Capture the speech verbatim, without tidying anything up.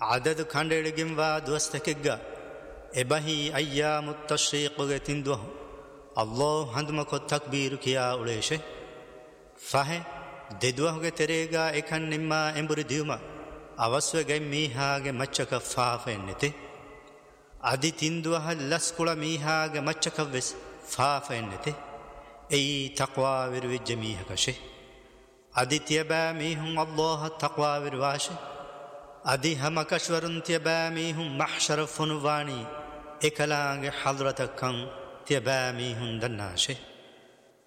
عدد خانڈیڑگیم وا دوستکگا ابہی ایام التشریق گے تندو اللہ ہندمکو تکبیر کیا اڑیشے فہے دیدوہ گے تیرےگا ایکھن نما امبری دیوما ಅವಸ್ವೆ ಗೈ ಮೀಹಾಗೆ ಮಚ್ಚಕ ಫಾಫೆನ್ನಿತೆ ಅದಿ ತಿಂದುವ ಲಸ್ಕುಳ ಮೀಹಾಗೆ ಮಚ್ಚಕವೆಸ್ ಫಾಫೆನ್ನಿತೆ ಎಯಿ ತಕ್ವಾ ವಿರ್ವಿಜ್ಜ ಮೀಹಕಶೆ ಅದಿ ತ್ಯಬಾ ಮೀಹುಂ ಅಲ್ಲಾಹ ತಕ್ವಾ ವಿರ್ವಾಶೆ ಅದಿ ಹಮಕಶ್ವರುನ್ ತ್ಯಬಾ ಮೀಹುಂ ಮಹ್ಶರ ಫುನುವಾಣಿ ಎಕಲಾಂಗೆ ಹಲ್ರತಕ್ಕಂ ತ್ಯಬಾ ಮೀಹುಂ ದನ್ನಾಶೆ